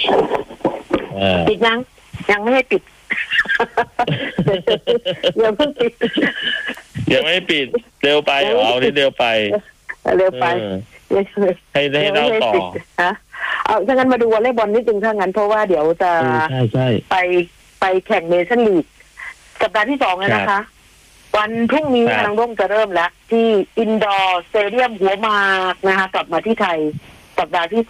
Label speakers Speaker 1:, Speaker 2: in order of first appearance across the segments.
Speaker 1: ปิดยังไม่ให้ปิดยังเพิ่งปิด
Speaker 2: ยังไม่ปิดเร็วไปเอาที่เร็วไปให้เล่าต่อ
Speaker 1: เอาถ้างั้นมาดูวอลเลย์บอลนิดนึงถ้างั้นเพราะว่าเดี๋ยวจะไปแข่งเนชั่นลีกสัปดาห์ที่2แล้วนะคะวันพรุ่งนี้ทางร่มจะเริ่มแล้วที่อินดอร์สเตเดียมหัวหมากนะคะกลับมาที่ไทยสัปดาห์ที่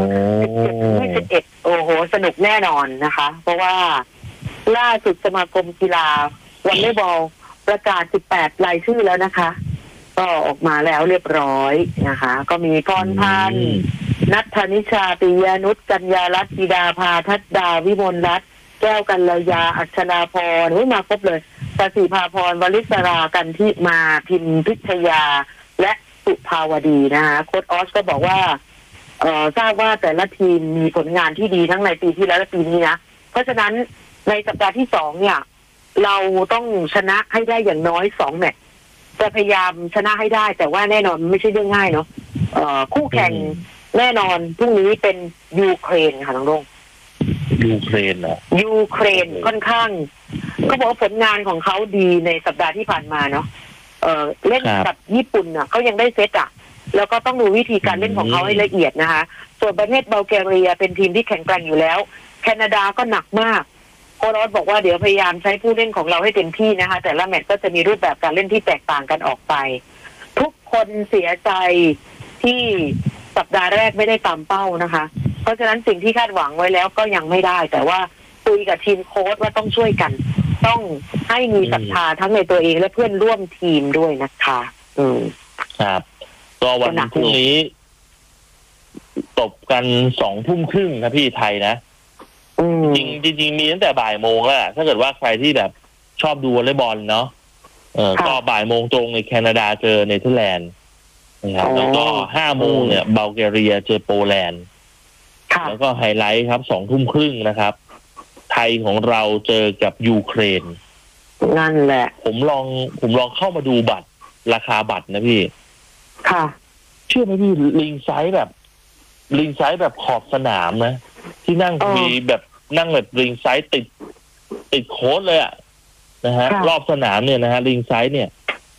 Speaker 1: 2 17-21โอ้โหสนุกแน่นอนนะคะเพราะว่าล่าสุดสมาคมกีฬาวอลเลย์บอลประกาศ18รายชื่อแล้วนะคะก็ออกมาแล้วเรียบร้อยนะคะก็มีพรพันธ์ณัฐนิชาปิยานุชกัญญารัตน์ธิดาภาทัศดาวิมลรัตน์แก้วกัลยาอัชราพรมาครบเลยศศิภาพรวลิศรากันที่มาพิมพิชยาและสุภาวดีนะคะโค้ชออสก็บอกว่าทราบว่าแต่ละทีมมีผลงานที่ดีทั้งในปีที่แล้วและปีนี้นะเพราะฉะนั้นในสัปดาห์ที่2เนี่ยเราต้องชนะให้ได้อย่างน้อย2แมตช์จะพยายามชนะให้ได้แต่ว่าแน่นอนไม่ใช่เรื่องง่ายเนาะคู่แข่งแน่นอนพรุ่งนี้เป็นยูเครนค่ะน้องลง
Speaker 2: ยูเครนเหรอ
Speaker 1: ยูเครนค่อนข้างเขาบอกว่าผลงานของเขาดีในสัปดาห์ที่ผ่านมาเนาะเล่นกับญี่ปุ่นอ่ะเขายังได้เซตอ่ะแล้วก็ต้องดูวิธีการเล่นของเขาให้ละเอียดนะคะส่วนประเทศบัลแกเรียเป็นทีมที่แข็งแกร่งอยู่แล้วแคนาดาก็หนักมากโค้ชออสบอกว่าเดี๋ยวพยายามใช้ผู้เล่นของเราให้เต็มที่นะคะแต่ละแมตช์ก็จะมีรูปแบบการเล่นที่แตกต่างกันออกไปทุกคนเสียใจที่สัปดาห์แรกไม่ได้ตามเป้านะคะเพราะฉะนั้นสิ่งที่คาดหวังไว้แล้วก็ยังไม่ได้แต่ว่าคุยกับทีมโค้ชว่าต้องช่วยกันต้องให้มีศรัทธาทั้งในตัวเองและเพื่อนร่วมทีมด้วยนะคะ
Speaker 2: ครับก็วันพรุ่งนี้ตบกัน20:30นะพี่ไทยนะจริงมีตั้งแต่บ่ายโมงแล้วถ้าเกิดว่าใครที่แบบชอบดูวอลเลย์บอลเนาะก็บ่ายโมงตรงในแคนาดาเจอเนเธอร์แลนด์นะครับแล้วก็5 โมงเนี่ยบัลแกเรียเจอโปแลนด์แล้วก็ไฮไลท์ครับ20:30นะครับไทยของเราเจอกับยูเครน
Speaker 1: นั่นแหละ
Speaker 2: ผมลองเข้ามาดูบัตรราคาบัตรนะพี่
Speaker 1: ค่ะ
Speaker 2: เชื่อไหมพี่ลิงไซส์แบบขอบสนามนะที่นั่งมีแบบนั่งแบบลิงไซส์ติดโค้ดเลยอะนะฮะรอบสนามเนี่ยนะฮะลิงไซส์เนี่ย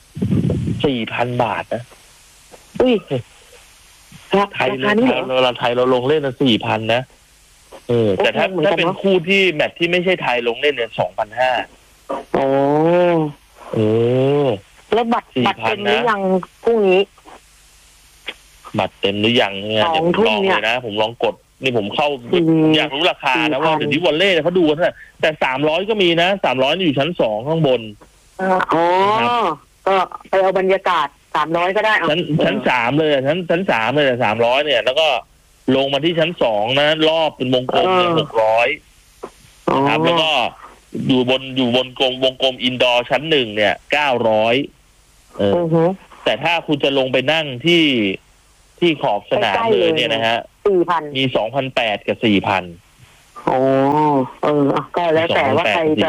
Speaker 2: 4,000 บาทนะ
Speaker 1: อุ้ย
Speaker 2: ไทยเราลงเล่นนะ4,000นะแต่ถ้าเป็นคู่ที่แมตช์ที่ไม่ใช่ไทยลงเล่นเนี่ย 2,500
Speaker 1: โอ้แล้วบัตรเต็มหรือยังพรุ่งนี้
Speaker 2: บัตรเต็มหรือยังเนี่ยผมลองเลยนะผมลองกดนี่ผมเข้าอยากรู้ราคานะว่าเดี๋ยวนี้วอลเล่เขาดูกันแต่300ก็มีนะ300อยู่ชั้น2ข้างบน
Speaker 1: ก็ไปเอาบรรยากาศ300ก็ได้
Speaker 2: ชั้น3เลยชั้น3เลย300เนี่ยแล้วก็ลงมาที่ชั้น2นะรอบเป็นวงกลมเนี่ย600นะครับแล้วก็อยู่บนวงกลมอินดอร์ชั้น1เนี่ย900แต่ถ้าคุณจะลงไปนั่งที่ขอบสนามเลยเนี่ยนะฮะ 4,000 มี 2,800 กับ 4,000
Speaker 1: ก็แล้วแต่ว่าใครจะ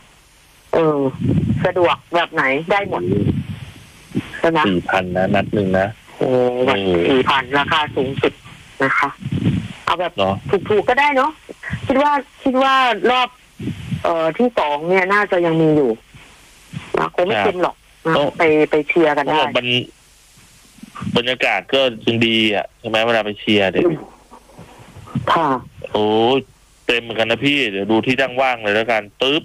Speaker 1: สะดวกแบบไหนได้หมด
Speaker 2: นะ 4,000 นะนัดนึงนะ
Speaker 1: 4,000 ราคาสูงสุดนะคะเอาแบบถูกๆก็ได้เนาะคิดว่ารอบที่2เนี่ยน่าจะยังมีอยู่คงไม่เต็มหรอกนะไปเชียร์กันได้
Speaker 2: บรรยากาศก็จึงดีอ่ะใช่ไหมเวลาไปเชียร์เด็ก
Speaker 1: ค่ะ
Speaker 2: โอ้เต็มเหมือนกันนะพี่เดี๋ยวดูที่ตั้งว่างเลยแล้วกันปึ๊บ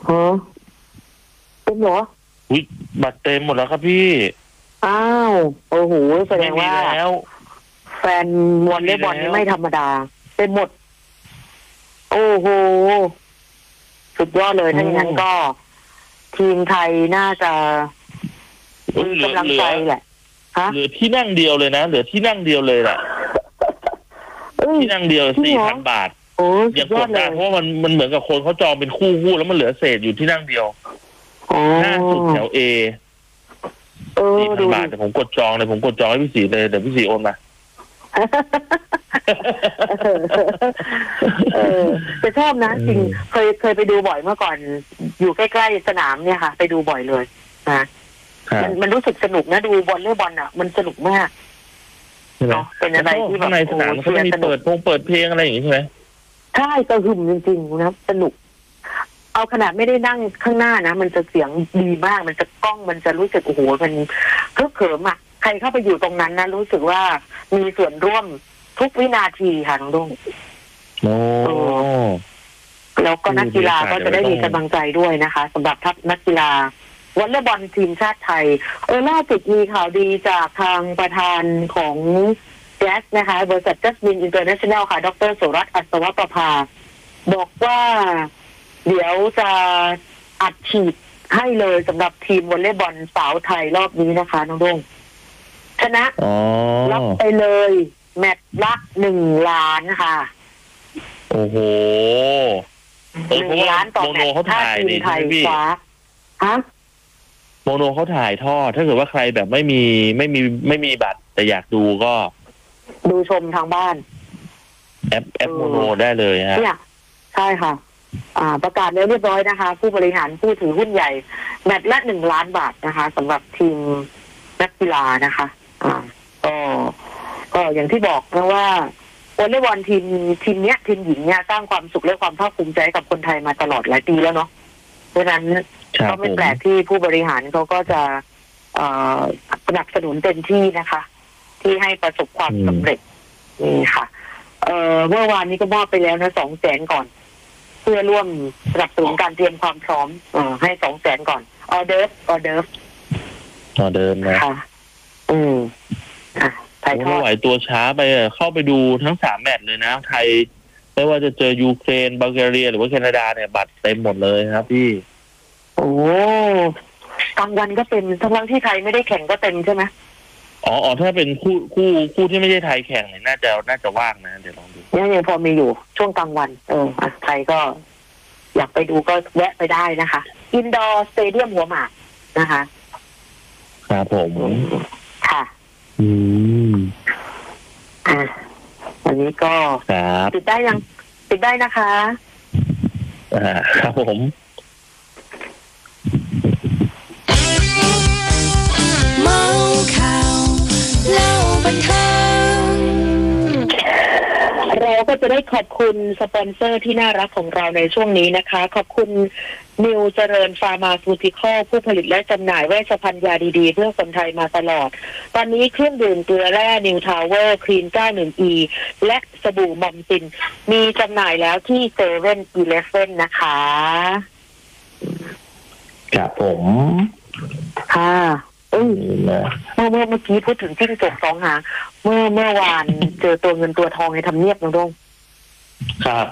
Speaker 1: เต็มเหรอ
Speaker 2: อุ๊ยบัตรเต็มหมดแล้วครับพี่
Speaker 1: อ้าวโอ้โหแสดงว่าแฟนวอลเลย์บอลนี่ไม่ธรรมดาเต็มหมดโอ้โหสุดยอดเลยถ้าอย่างนั้นก็ทีมไทยน่าจะมีกำลังใจแหละ
Speaker 2: เหลือที่นั่งเดียวเลยนะเหลือที่นั่งเดียวเลยแหละที่นั่งเดียว 4,000 บาทอย่ากดดันเพราะมันเหมือนกับคนเขาจองเป็นคู่แล้วมันเหลือเศษอยู่ที่นั่งเดียวหน้าสุดแถว A 4,000 บาทแต่ผมกดจองเลยผมกดจองให้พี่ศรีเลยเดี๋ยวพี่ศรีโอนมา
Speaker 1: จะชอบนะจริงเคยไปดูบ่อยเมื่อก่อนอยู่ใกล้ๆสนามเนี่ยค่ะไปดูบ่อยเลยนะมันรู้สึกสนุกนะดูบอลเล่บอลอ่ะมันสนุกมากเนาะเป็นอะไรที่แบบ
Speaker 2: ในสนามเขาจะมีเปิดเพลงอะไรอย่างงี้ใช่ไหม
Speaker 1: ใช่กระหึ่มจริงๆนะสนุกเอาขนาดไม่ได้นั่งข้างหน้านะมันจะเสียงดีมากมันจะก้องมันจะรู้สึกโอ้โหมันเคิบเขิมอ่ะใครเข้าไปอยู่ตรงนั้นนะรู้สึกว่ามีส่วนร่วมทุกวินาทีค่ะน้องดุ้ง
Speaker 2: โอ้
Speaker 1: แล้วก็นักกีฬาก็จะได้มีกำลังใจด้วยนะคะสำหรับทัพนักกีฬาวอลเลย์บอลทีมชาติไทยล่าสุดมีข่าวดีจากทางประธานของแจ๊สนะคะบริษัทจัสมินอินเตอร์เนชั่นแนลค่ะดร.สุรัตน์อัศวประภาบอกว่าเดี๋ยวจะอัดฉีดให้เลยสำหรับทีมวอลเลย์บอลสาวไทยรอบนี้นะคะน้องดงชนะรับไปเลยแมตช์ละ1 ล้านค่ะ
Speaker 2: โอ้โห
Speaker 1: 1 ล้านต่อแมตช์ถ้าทีมไทยคว้าฮะ
Speaker 2: โมโนเขาถ่ายทอดถ้าเกิดว่าใครแบบไม่มีบัตรแต่อยากดูก็
Speaker 1: ดูชมทางบ้าน
Speaker 2: แอปโมโนได้เลยฮะ
Speaker 1: เนี่ยใช่ค่ะประกาศแล้วเรียบร้อยนะคะผู้บริหารผู้ถือหุ้นใหญ่แมตช์ละ1 ล้านบาทนะคะสำหรับทีมนักกีฬานะคะก็อย่างที่บอกนะว่าวอลเลย์บอลทีมเนี้ยทีมหญิงเนี่ยสร้างความสุขและความภาคภูมิใจกับคนไทยมาตลอดหลายปีแล้วเนาะเพราะฉะนั้นก็ไม่แปลกที่ผู้บริหารเขาก็จะสนับสนุนเต็มที่นะคะ ที่ให้ประสบความสำเร็จนี่ค่ะเมื่อวานนี้ก็มอบไปแล้วนะ200,000ก่อนเพื่อร่วมสนับสนุนการเตรียมความพร้อมให้200,000ก่อนออเดิร์ฟนะคะไทยทอด
Speaker 2: ไม่ไหวตัวช้าไปเข้าไปดูทั้ง3 แมตช์เลยนะไทยไม่ว่าจะเจอยูเครนบัลแกเรียหรือว่าแคนาดาเนี่ยบัตรเต็มหมดเลยครับพี่
Speaker 1: โอ้กลางวันก็เต็มทั้งที่ไทยไม่ได้แข่งก็เต็มใช่ไหม
Speaker 2: อ๋อถ้าเป็นคู่ที่ไม่ใช่ไทยแข่งเนี่ยน่าจะว่างนะเดี๋ยวลองดู
Speaker 1: ยังพอมีอยู่ช่วงกลางวันใครก็อยากไปดูก็แวะไปได้นะคะอินดอร์สเตเดียมหัวหมากนะคะ
Speaker 2: ครับผม
Speaker 1: ค่ะวันนี้ก็ติดได้ยังติดได้นะคะ
Speaker 2: ครับผม
Speaker 3: เมาข่าวเล่าบันเทิง
Speaker 1: เราก็จะได้ขอบคุณสปอนเซอร์ที่น่ารักของเราในช่วงนี้นะคะขอบคุณนิวเจริญฟาร์มาซูติคอลผู้ผลิตและจำหน่ายเวชภัณฑ์ยาดีๆเพื่อคนไทยมาตลอดตอนนี้เครื่องดื่มเกลือแร่นิวทาวเวอร์คลีน 91E และสบู่มอมซินมีจำหน่ายแล้วที่7-Eleven นะคะ
Speaker 2: ครับผม
Speaker 1: ค่ะเมื่อกี้พูดถึงจิ้งจก2 หางเมื่อวานเจอตัวเงินตัวทองในทำเนียบน้องดง
Speaker 2: ครับ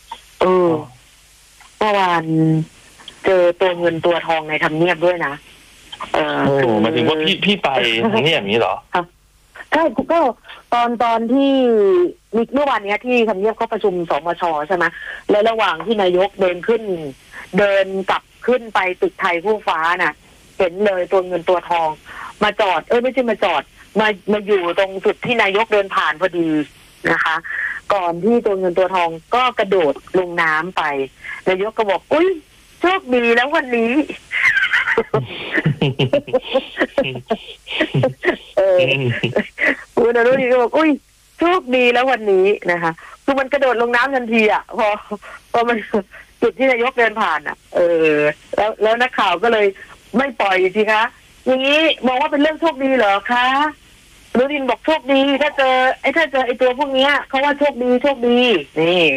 Speaker 1: เมื่อวานเจอตัวเงินตัวทองในทำเนียบด้วยนะ
Speaker 2: หมายถึงว่าพี่ไปทำเนียบนี้เหรอ
Speaker 1: ใช่ก็ตอนที่มีเมื่อวานนี้ที่ทำเนียบเขาประชุมสมช.ใช่ไหมแล้วระหว่างที่นายกเดินกลับขึ้นไปตึกไทยคู่ฟ้าน่ะเห็นเลยตัวเงินตัวทองมาจอดไม่ใช่มาจอดมาอยู่ตรงจุดที่นายกเดินผ่านพอดีนะคะก่อนที่ตัวเงินตัวทองก็กระโดดลงน้ำไปนายกก็บอกอุ้ยโชคดีแล้ววันนี้คุณอนุทินก็บอกอุ้ยโชคดีแล้ววันนี้นะคะคือมันกระโดดลงน้ำทันทีอ่ะพอมันจุดที่นายกเดินผ่านอ่ะแล้วนักข่าวก็เลยไม่ปล่อยสิคะอย่างนี้มองว่าเป็นเรื่องโชคดีเหรอคะอนุทินบอกโชคดีถ้าเจอไอ้ตัวพวกนี้เขาว่าโชคดีนี่